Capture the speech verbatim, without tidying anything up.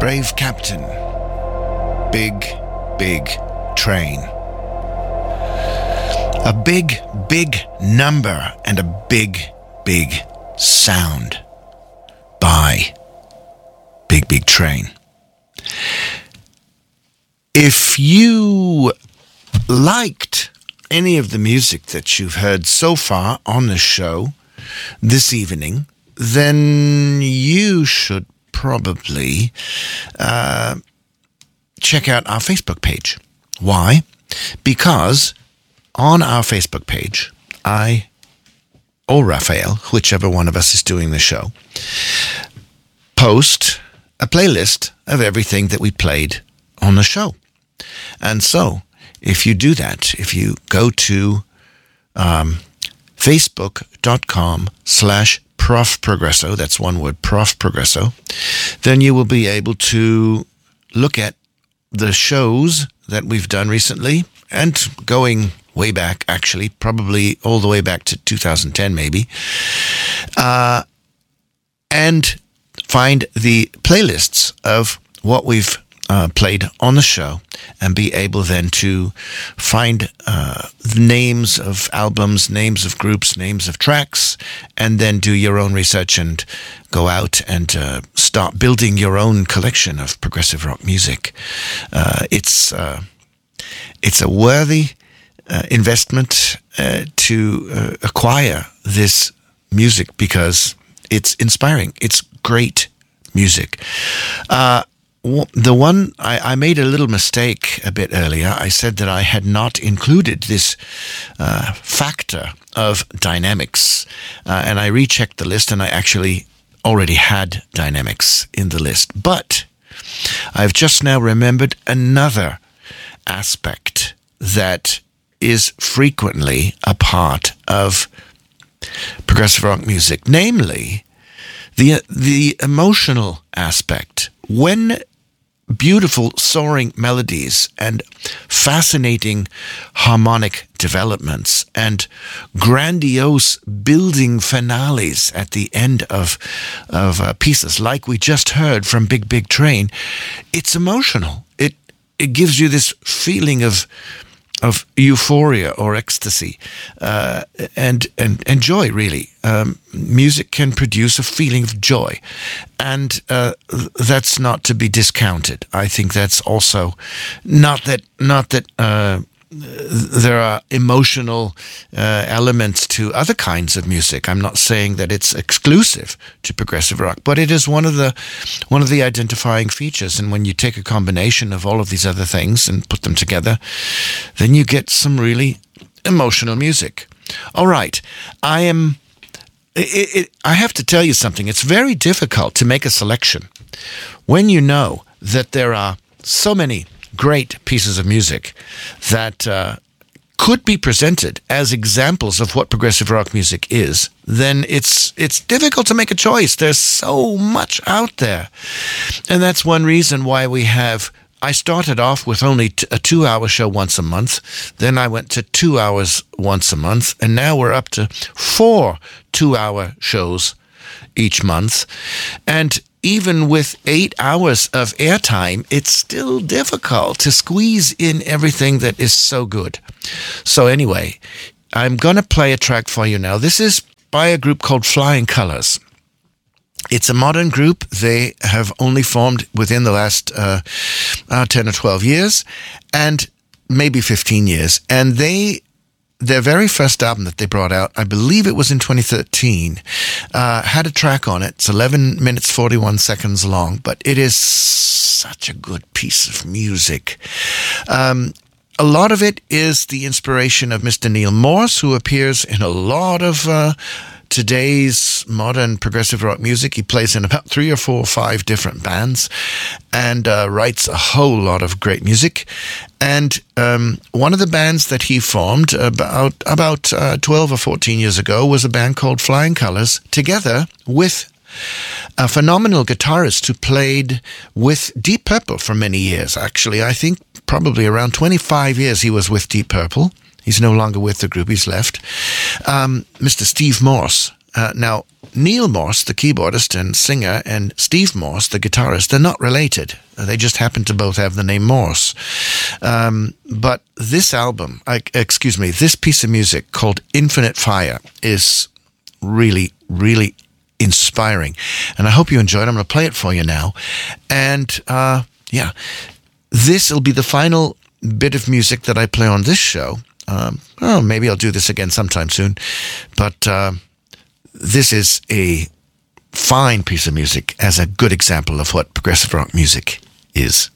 Brave Captain. Big, big train. A big, big number and a big, big sound by Big, Big Train. If you liked any of the music that you've heard so far on the show this evening, then you should probably uh, check out our Facebook page. Why? Because on our Facebook page, I or Raphael, whichever one of us is doing the show, post a playlist of everything that we played on the show. And so, if you do that, if you go to um, facebook.com slash Prof Progresso, that's one word, Prof Progresso, then you will be able to look at the shows that we've done recently and going way back, actually, probably all the way back to two thousand ten, maybe, uh, and find the playlists of what we've uh, played on the show and be able then to find uh, the names of albums, names of groups, names of tracks, and then do your own research and go out and uh, start building your own collection of progressive rock music. Uh, it's uh, it's a worthy uh, investment uh, to uh, acquire this music because it's inspiring. It's great music. Uh, the one, I, I made a little mistake a bit earlier. I said that I had not included this uh, factor of dynamics. Uh, and I rechecked the list and I actually already had dynamics in the list. But I've just now remembered another aspect that is frequently a part of progressive rock music, namely the the emotional aspect. When beautiful soaring melodies and fascinating harmonic developments and grandiose building finales at the end of of uh, pieces like we just heard from Big Big Train, it's emotional. It it gives you this feeling of of euphoria or ecstasy, uh, and, and, and joy, really. Um, music can produce a feeling of joy, and uh, that's not to be discounted. I think that's also not that not that uh, there are emotional uh, elements to other kinds of music. I'm not saying that it's exclusive to progressive rock, but it is one of the one of the identifying features. And when you take a combination of all of these other things and put them together, then you get some really emotional music. All right, I am. It, it, I have to tell you something. It's very difficult to make a selection when you know that there are so many great pieces of music that uh, could be presented as examples of what progressive rock music is. Then it's it's difficult to make a choice. There's so much out there. And that's one reason why we have, I started off with only t- a two-hour show once a month. Then I went to two hours once a month. And now we're up to four two-hour shows each month. And even with eight hours of airtime, it's still difficult to squeeze in everything that is so good. So anyway, I'm going to play a track for you now. This is by a group called Flying Colours. It's a modern group. They have only formed within the last uh, uh, ten or twelve years, and maybe fifteen years. And they... Their very first album that they brought out, I believe it was in twenty thirteen, uh, had a track on it. It's eleven minutes, forty-one seconds long, but it is such a good piece of music. Um, a lot of it is the inspiration of Mister Neil Morse, who appears in a lot of uh, today's modern progressive rock music. He plays in about three or four or five different bands and uh, writes a whole lot of great music. And um, one of the bands that he formed about about uh, twelve or fourteen years ago was a band called Flying Colours, together with a phenomenal guitarist who played with Deep Purple for many years. Actually, I think probably around twenty-five years he was with Deep Purple. He's no longer with the group. He's left. Um, Mister Steve Morse. Uh, now, Neil Morse, the keyboardist and singer, and Steve Morse, the guitarist, they're not related. They just happen to both have the name Morse. Um, but this album, uh, excuse me, this piece of music called Infinite Fire is really, really inspiring. And I hope you enjoy it. I'm going to play it for you now. And, uh, yeah, this will be the final bit of music that I play on this show. Um, oh, maybe I'll do this again sometime soon. But uh, this is a fine piece of music as a good example of what progressive rock music is.